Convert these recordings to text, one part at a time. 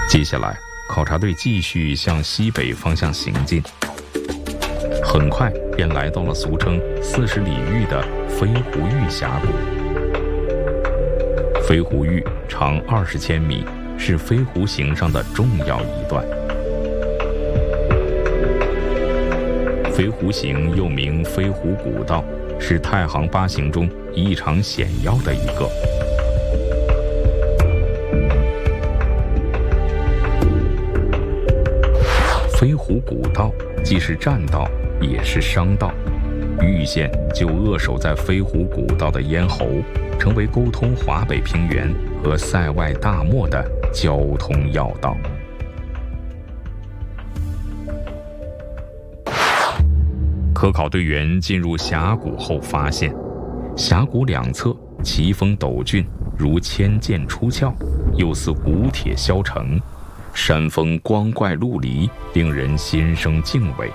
接下来，考察队继续向西北方向行进，很快便来到了俗称40里峪的飞狐峪峡谷。飞狐峪长20千米，是飞狐行上的重要一段。飞狐行又名飞狐古道，是太行8行中异常险要的一个。飞狐古道既是栈道，也是商道。峪县就扼守在飞狐古道的咽喉，成为沟通华北平原和塞外大漠的交通要道。科考队员进入峡谷后发现，峡谷两侧奇峰陡峻，如千剑出鞘，又似古铁削成，山峰光怪陆离，令人心生敬畏。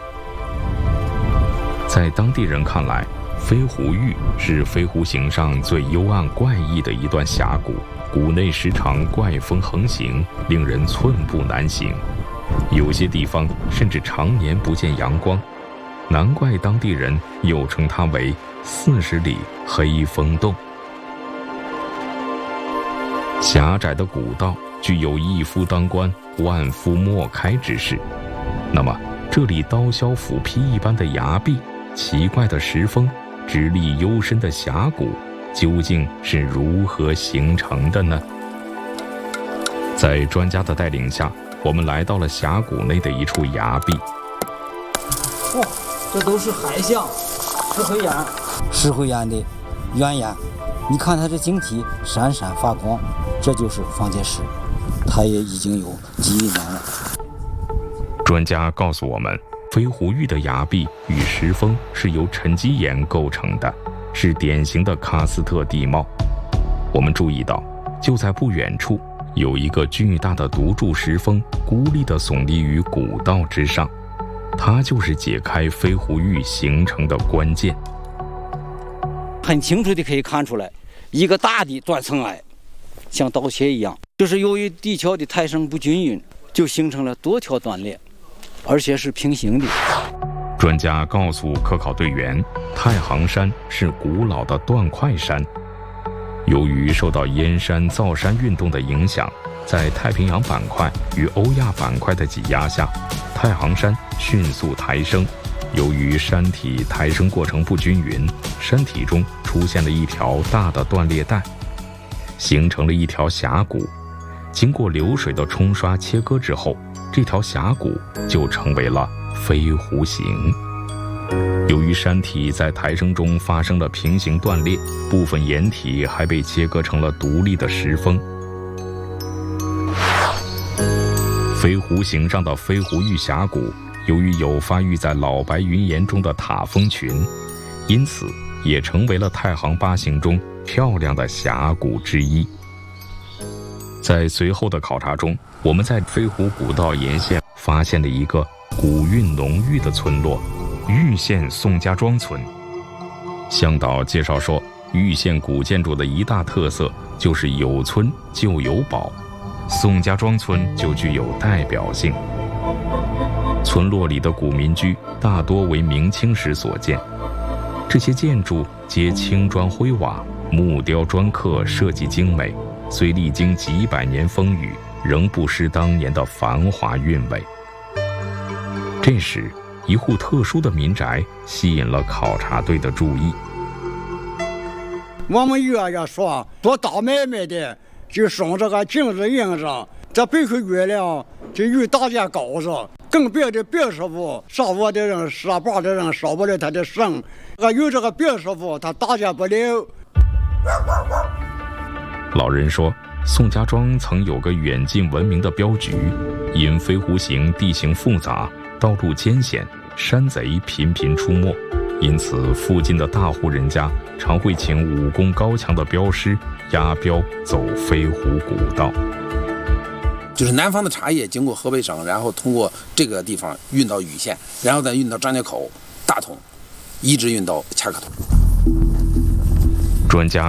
在当地人看来，飞狐峪是飞狐行上最幽暗怪异的一段峡谷，谷内时常怪风横行，令人寸步难行，有些地方甚至常年不见阳光，难怪当地人又称它为40里黑风洞。狭窄的古道具有一夫当关，万夫莫开之势。那么，这里刀削斧劈一般的崖壁，奇怪的石峰，直立幽深的峡谷，究竟是如何形成的呢？在专家的带领下，我们来到了峡谷内的一处崖壁。 哇，这都是海象，石灰岩，石灰岩的原岩。你看它这晶体闪闪发光，这就是方解石，它也已经有几亿年了。 专家告诉我们，飞狐峪的崖壁与石峰是由沉积岩构成的，是典型的喀斯特地貌。我们注意到，就在不远处，有一个巨大的独柱石峰，孤立地耸立于古道之上，它就是解开飞狐峪形成的关键。 很清楚地可以看出来，一个大的断层崖，像刀切一样，就是由于地壳的抬升不均匀，就形成了多条断裂，而且是平行的。 专家告诉科考队员，太行山是古老的断块山，由于受到燕山造山运动的影响，在太平洋板块与欧亚板块的挤压下，太行山迅速抬升。由于山体抬升过程不均匀，山体中出现了一条大的断裂带，形成了一条峡谷。经过流水的冲刷切割之后，这条峡谷就成为了飞狐形。由于山体在抬升中发生了平行断裂，部分岩体还被切割成了独立的石峰。飞狐形上的飞狐峪峡谷，由于有发育在老白云岩中的塔峰群，因此也成为了太行8行中漂亮的峡谷之一。在随后的考察中，我们在飞狐古道沿线发现了一个古韵浓郁的村落——峪县宋家庄村。向导介绍说，峪县古建筑的一大特色就是有村就有堡，宋家庄村就具有代表性。村落里的古民居大多为明清时所建，这些建筑皆青砖灰瓦，木雕砖刻设计精美，虽历经几百年风雨，仍不失当年的繁华韵味。这时，一户特殊的民宅吸引了考察队的注意。 我们爷爷说，做大买卖的就生这个金子银子，这背后月亮就与大家高子，更别的别师傅上我的人上把的人少不了他的神，有这个别师傅他打架不了。 老人说，宋家庄曾有个远近闻名的镖局，因飞狐形地形复杂，道路艰险，山贼频频出没，因此附近的大户人家常会请武功高强的镖师押镖走飞狐古道。 就是南方的茶叶经过河北省，然后通过这个地方运到禹县，然后再运到张家口、大同，一直运到恰克图。 专家